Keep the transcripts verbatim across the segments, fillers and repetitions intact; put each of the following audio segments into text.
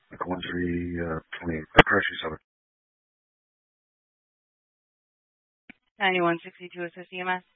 Echo one three, uh, twenty-eight, uh, correction, seven. ninety-one sixty-two, assist E M S.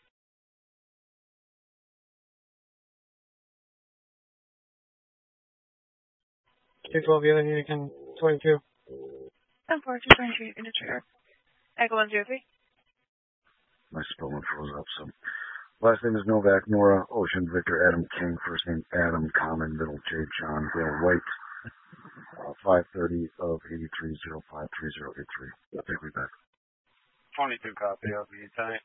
two twelve, Alien Union twenty-two. ten four two twenty-three, in the trigger. Echo one zero three. My spelling froze up, so. Last name is Novak, Nora, Ocean, Victor, Adam King, first name Adam, Common, middle J, John, Dale White, uh, five thirty of eighty-three oh five three oh eight three. I'll take me back. twenty-two copy of the time.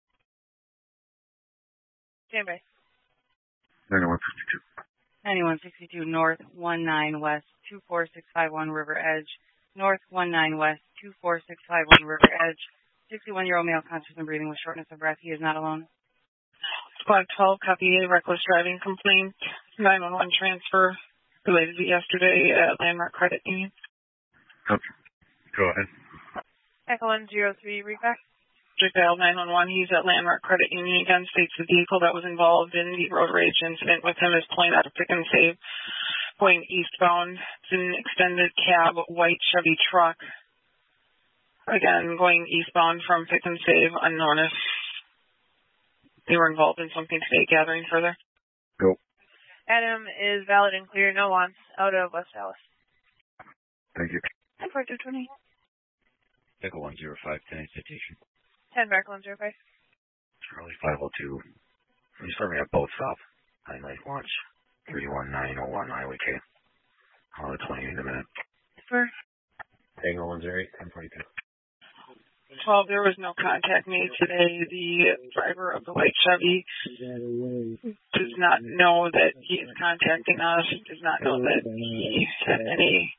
Stand by. ninety-one fifty-two. ninety-one sixty-two, north, one nine west, two four six five one River Edge. North, one nine west, two four six five one River Edge. sixty-one-year-old male conscious and breathing with shortness of breath. He is not alone. Squad twelve, copy A, reckless driving complaint. nine one one transfer related to yesterday at Landmark Credit Union. Okay. Go ahead. Echo one zero three, read back. Dial nine one one, he's at Landmark Credit Union again, states the vehicle that was involved in the road rage incident with him is pulling out of Pick and Save, going eastbound. It's an extended cab, white Chevy truck. Again, going eastbound from Pick and Save, unknown if they were involved in something today, gathering further. Go. Adam is valid and clear, no wants, out of West Dallas. Thank you. ten four two twenty. Echo one zero five, ten citation. ten back one zero five. Charlie five oh two. Please start me at both south. nine nine launch. three one nine oh one Highway K. I'll have twenty-eight in a minute. For Echo one zero eight, ten forty-two. twelve, there was no contact made today. The driver of the white Chevy does not know that he is contacting us, does not know that he had any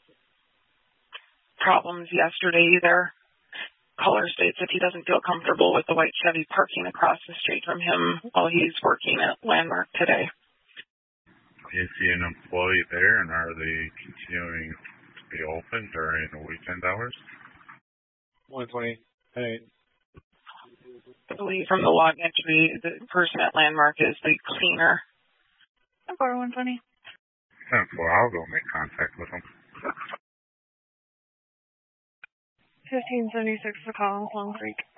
problems yesterday either. Caller states that he doesn't feel comfortable with the white Chevy parking across the street from him while he's working at Landmark today. Is he an employee there, and are they continuing to be open during the weekend hours? one twenty-eight. I believe from the log entry, the person at Landmark is the cleaner. four one twenty. Well, I'll go make contact with him. fifteen seventy-six for Collins, Long Creek.